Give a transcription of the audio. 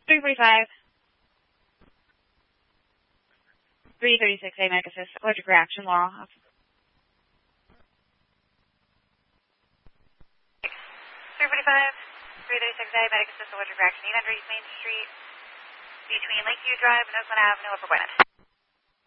345. 336A Medic Assist, allergic reaction, Laurel. 345, 336A Medic Assist, allergic reaction, 800 East Main Street, between Lakeview Drive and Oakland Avenue, Upper Gwinnett.